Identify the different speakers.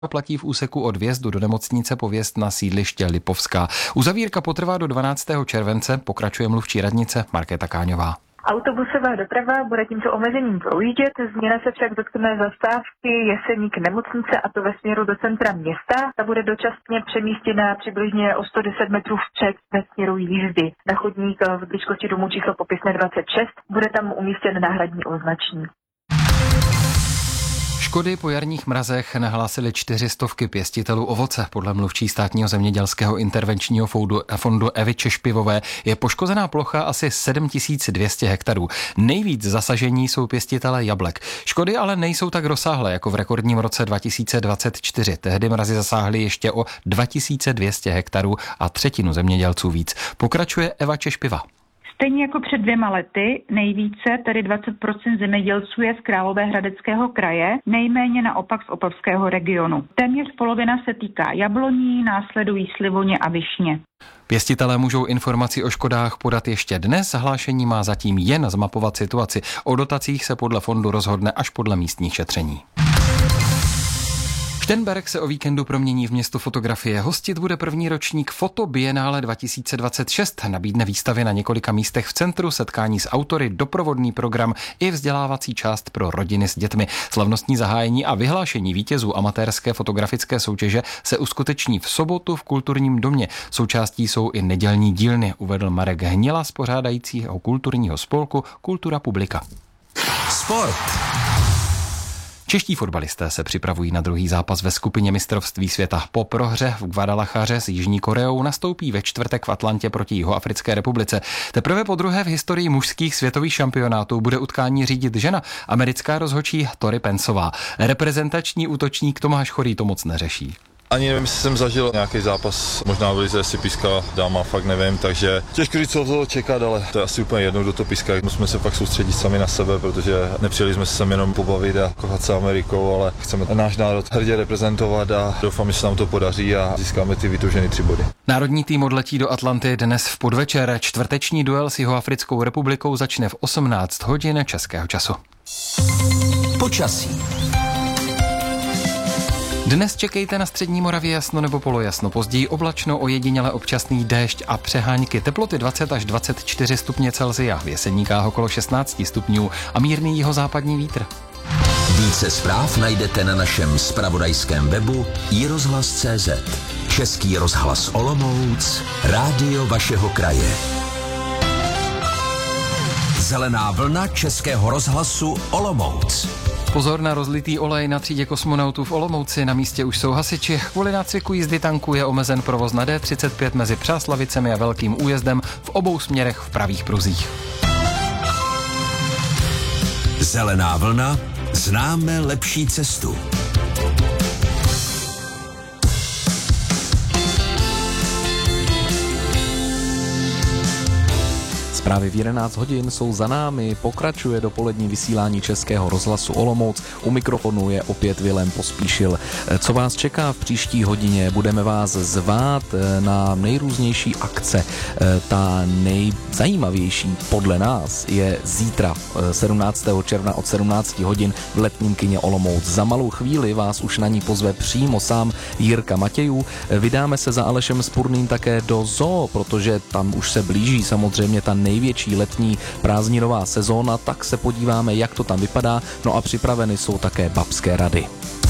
Speaker 1: Platí v úseku od vjezdu do nemocnice pověst na sídliště Lipovská. Uzavírka potrvá do 12. července, pokračuje mluvčí radnice Markéta Káňová.
Speaker 2: Autobusová doprava bude tímto omezením projíždět, změna se však dotkne zastávky Jeseník nemocnice, a to ve směru do centra města. Ta bude dočasně přemístěna přibližně o 110 metrů vpřed ve směru jízdy. Na chodník v blízkosti domu číslo popisné 26 bude tam umístěn náhradní označník.
Speaker 1: Škody po jarních mrazech nahlásily 400 pěstitelů ovoce. Podle mluvčí státního zemědělského intervenčního fondu Evy Češpivové je poškozená plocha asi 7200 hektarů. Nejvíc zasažení jsou pěstitelé jablek. Škody ale nejsou tak rozsáhlé jako v rekordním roce 2024. Tehdy mrazy zasáhly ještě o 2200 hektarů a třetinu zemědělců víc. Pokračuje Eva Češpiva.
Speaker 3: Stejně jako před 2 lety, nejvíce, tedy 20% zemědělců je z Královéhradeckého kraje, nejméně naopak z Opavského regionu. Téměř polovina se týká jabloní, následují slivoně a višně.
Speaker 1: Pěstitelé můžou informaci o škodách podat ještě dnes, hlášení má zatím jen zmapovat situaci. O dotacích se podle fondu rozhodne až podle místních šetření. Šternberk se o víkendu promění v město fotografie. Hostit bude první ročník Fotobienále 2026. Nabídne výstavy na několika místech v centru, setkání s autory, doprovodný program i vzdělávací část pro rodiny s dětmi. Slavnostní zahájení a vyhlášení vítězů amatérské fotografické soutěže se uskuteční v sobotu v Kulturním domě. Součástí jsou i nedělní dílny, uvedl Marek Hnila z pořádajícího kulturního spolku Kultura Publika.
Speaker 4: Sport.
Speaker 1: Čeští fotbalisté se připravují na druhý zápas ve skupině mistrovství světa. Po prohře v Guadalajaře s Jižní Koreou nastoupí ve čtvrtek v Atlantě proti Jihoafrické republice. Teprve po druhé v historii mužských světových šampionátů bude utkání řídit žena, americká rozhodčí Tori Pensová. Reprezentační útočník Tomáš Chorý to moc neřeší.
Speaker 5: Ani nevím, jestli jsem zažil nějaký zápas, možná v lize si píská dáma, fakt nevím, takže těžko říct, co toho čekat, ale to je asi úplně jedno, kdo to píská. Musíme se fakt soustředit sami na sebe, protože nepřijeli jsme se sem jenom pobavit a kochat se Amerikou, ale chceme náš národ hrdě reprezentovat a doufám, že se nám to podaří a získáme ty vytoužené 3 body.
Speaker 1: Národní tým odletí do Atlanty dnes v podvečer. Čtvrteční duel s Jihoafrickou republikou začne v 18 hodin českého času.
Speaker 4: Počasí.
Speaker 1: Dnes čekejte na střední Moravě jasno nebo polojasno, později oblačno, ojediněle občasný déšť a přehánky. Teploty 20 až 24 stupně Celsia, v Jeseníkách okolo 16 stupňů a mírný jihozápadní vítr.
Speaker 4: Více zpráv najdete na našem zpravodajském webu iRozhlas.cz. Český rozhlas Olomouc, rádio vašeho kraje. Zelená vlna Českého rozhlasu Olomouc.
Speaker 1: Pozor na rozlitý olej na třídě kosmonautů v Olomouci. Na místě už jsou hasiči. Kvůli nácviku jízdy tanků je omezen provoz na D35 mezi Přáslavicemi a Velkým Újezdem v obou směrech v pravých pruzích.
Speaker 4: Zelená vlna. Známe lepší cestu.
Speaker 6: Právě v 11 hodin jsou za námi, pokračuje dopolední vysílání Českého rozhlasu Olomouc. U mikrofonu je opět Vilém Pospíšil. Co vás čeká v příští hodině? Budeme vás zvát na nejrůznější akce. Ta nejzajímavější podle nás je zítra 17. června od 17 hodin v letním kině Olomouc. Za malou chvíli vás už na ní pozve přímo sám Jirka Matějů. Vydáme se za Alešem Spurným také do zoo, protože tam už se blíží samozřejmě ta největší letní prázdninová sezóna, tak se podíváme, jak to tam vypadá, no a připraveny jsou také babské rady.